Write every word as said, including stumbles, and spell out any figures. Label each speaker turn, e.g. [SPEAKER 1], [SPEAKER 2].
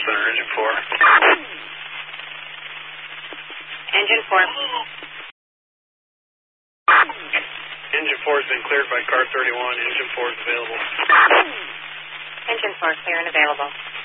[SPEAKER 1] Center, Engine four.
[SPEAKER 2] Engine four.
[SPEAKER 1] Engine four has been cleared by car thirty-one. Engine four is available.
[SPEAKER 2] Engine four, clear and available.